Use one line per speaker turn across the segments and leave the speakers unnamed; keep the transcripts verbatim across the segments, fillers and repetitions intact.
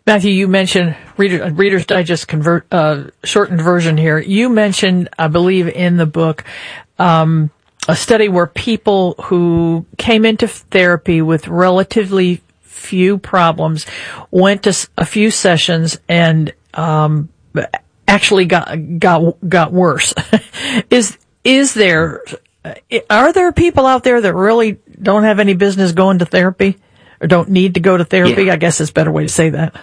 Matthew, you mentioned Reader, Reader's Digest convert, uh, shortened version here. You mentioned, I believe, in the book, um, a study where people who came into therapy with relatively few problems went to a few sessions and um, actually got got got worse. is is there are there people out there that really don't have any business going to therapy or don't need to go to therapy?
Yeah.
I guess is a better way to say that.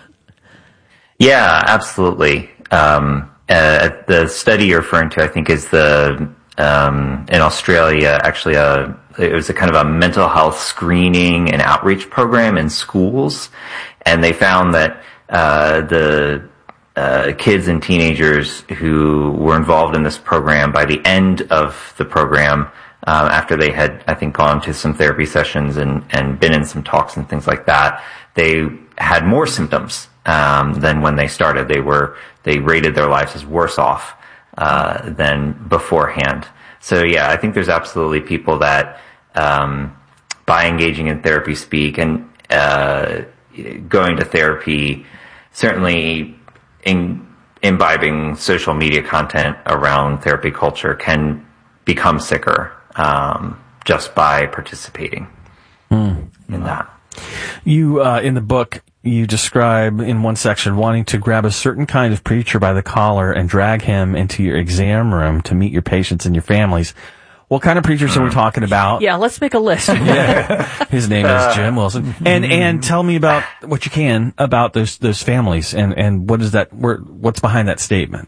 Yeah, absolutely. Um, uh, the study you're referring to, I think, is the um, in Australia. Actually, a it was a kind of a mental health screening and outreach program in schools, and they found that uh, the uh, kids and teenagers who were involved in this program, by the end of the program, um, after they had, I think, gone to some therapy sessions and, and been in some talks and things like that, they had more symptoms um, than when they started. They were they rated their lives as worse off uh, than beforehand. So yeah, I think there's absolutely people that um, by engaging in therapy speak and uh, going to therapy, certainly in, imbibing social media content around therapy culture can become sicker um, just by participating mm. in that.
You, uh, in the book, you describe in one section wanting to grab a certain kind of preacher by the collar and drag him into your exam room to meet your patients and your families. What kind of preachers are we talking about?
Yeah, let's make a list.
Yeah. His name is Jim Wilson. And and tell me about what you can about those those families and, and what is that where, what's behind that statement?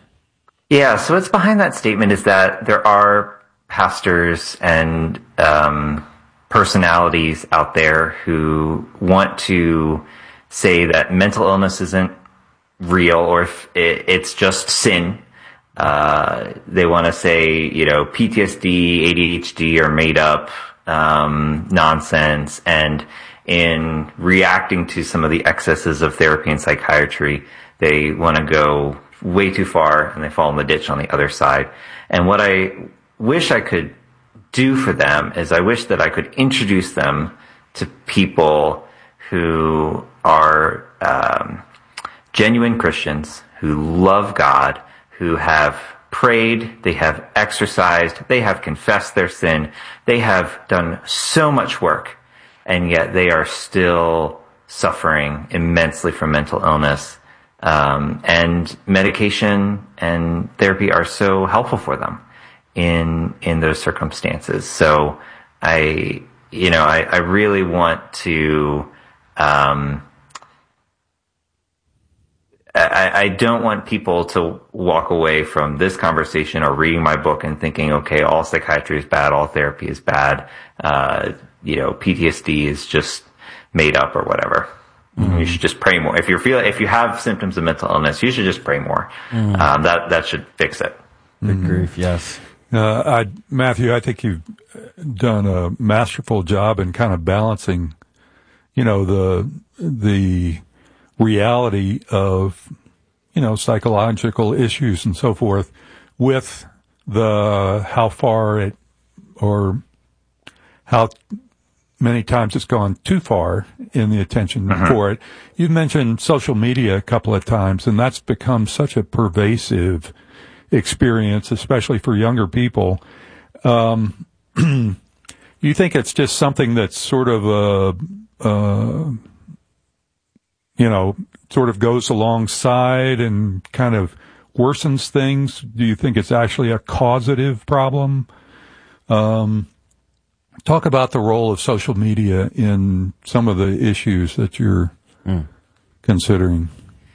Yeah, so what's behind that statement is that there are pastors and um personalities out there who want to say that mental illness isn't real or if it, it's just sin. Uh, they want to say, you know, P T S D, A D H D are made up um, nonsense. And in reacting to some of the excesses of therapy and psychiatry, they want to go way too far and they fall in the ditch on the other side. And what I wish I could do for them is I wish that I could introduce them to people who are um, genuine Christians, who love God, who have prayed, they have exercised, they have confessed their sin, they have done so much work, and yet they are still suffering immensely from mental illness. Um, and medication and therapy are so helpful for them in in those circumstances. So I, you know, I, I really want to, um, I, I don't want people to walk away from this conversation or reading my book and thinking, okay, all psychiatry is bad, all therapy is bad, uh, you know, P T S D is just made up or whatever. Mm-hmm. You should just pray more. If you feel, if you have symptoms of mental illness, you should just pray more. Mm-hmm. Um, that that should fix it.
Good mm-hmm. grief, yes.
Uh, I, Matthew, I think you've done a masterful job in kind of balancing, you know, the the reality of, you know, psychological issues and so forth with the how far it or how many times it's gone too far in the attention uh-huh. for it. You've mentioned social media a couple of times, and that's become such a pervasive experience, especially for younger people. Um, you think it's just something that's sort of a, uh, you know, sort of goes alongside and kind of worsens things? Do you think it's actually a causative problem? Um, talk about the role of social media in some of the issues that you're mm. considering.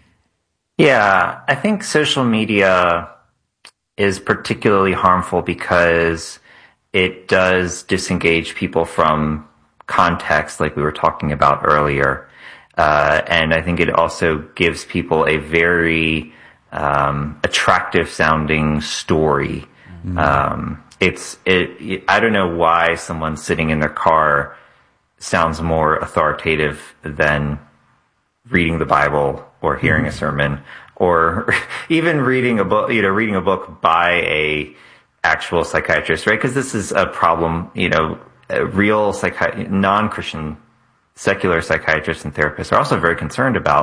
Yeah, I think social media is particularly harmful because it does disengage people from context, like we were talking about earlier. Uh, and I think it also gives people a very um, attractive sounding story. Mm-hmm. Um, it's it. I don't know why someone sitting in their car sounds more authoritative than reading the Bible or hearing mm-hmm. a sermon or even reading a book. You know, reading a book by a actual psychiatrist, right? Because this is a problem. You know, real psychi- non-Christian secular psychiatrists and therapists are also very concerned about